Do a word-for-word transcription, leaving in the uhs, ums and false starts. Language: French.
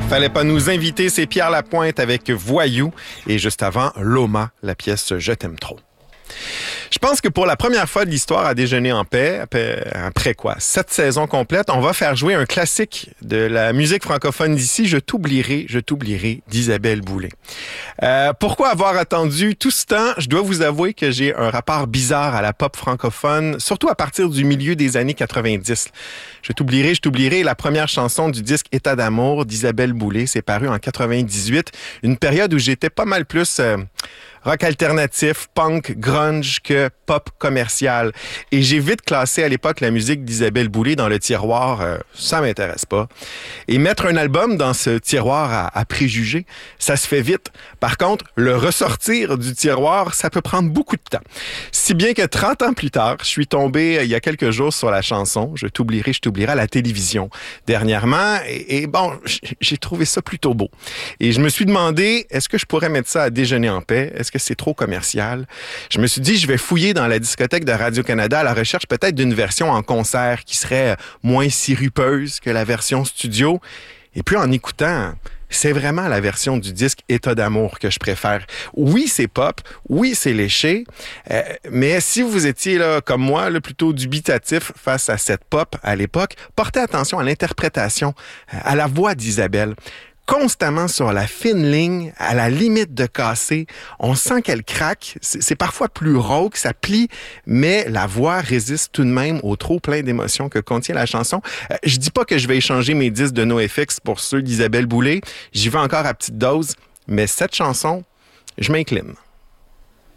Fallait pas nous inviter, c'est Pierre Lapointe avec Voyou et juste avant, Loma, la pièce Je t'aime trop. Je pense que pour la première fois de l'histoire à Déjeuner en paix, après, après quoi, sept saisons complètes, on va faire jouer un classique de la musique francophone d'ici, Je t'oublierai, je t'oublierai, d'Isabelle Boulay. Euh, pourquoi avoir attendu tout ce temps? Je dois vous avouer que j'ai un rapport bizarre à la pop francophone, surtout à partir du milieu des années quatre-vingt-dix. Je t'oublierai, je t'oublierai, la première chanson du disque État d'amour d'Isabelle Boulay, c'est paru en quatre-vingt-dix-huit, une période où j'étais pas mal plus... Euh, rock alternatif, punk, grunge que pop commercial. Et j'ai vite classé à l'époque la musique d'Isabelle Boulay dans le tiroir, euh, ça m'intéresse pas. Et mettre un album dans ce tiroir à, à préjugés, ça se fait vite. Par contre, le ressortir du tiroir, ça peut prendre beaucoup de temps. Si bien que trente ans plus tard, je suis tombé euh, il y a quelques jours sur la chanson Je t'oublierai, je t'oublierai à la télévision dernièrement. Et, et bon, j'ai trouvé ça plutôt beau. Et je me suis demandé, est-ce que je pourrais mettre ça à Déjeuner en paix? Est-ce que c'est trop commercial? Je me suis dit, je vais fouiller dans la discothèque de Radio-Canada à la recherche peut-être d'une version en concert qui serait moins sirupeuse que la version studio. Et puis en écoutant, c'est vraiment la version du disque État d'amour que je préfère. Oui, c'est pop, oui, c'est léché, euh, mais si vous étiez là, comme moi, là, plutôt dubitatif face à cette pop à l'époque, portez attention à l'interprétation, à la voix d'Isabelle. Constamment sur la fine ligne, à la limite de casser. On sent qu'elle craque. C'est, c'est parfois plus rauque, ça plie, mais la voix résiste tout de même au trop plein d'émotions que contient la chanson. Euh, je dis pas que je vais échanger mes disques de NoFX pour ceux d'Isabelle Boulay. J'y vais encore à petite dose, mais cette chanson, je m'incline.